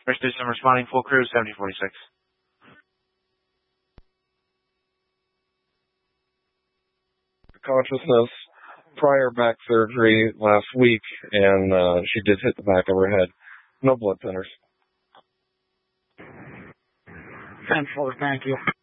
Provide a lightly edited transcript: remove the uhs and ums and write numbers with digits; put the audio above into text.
Station responding, full crew, 7046. Consciousness, prior back surgery last week, and she did hit the back of her head. No blood thinners. 10-4, thank you.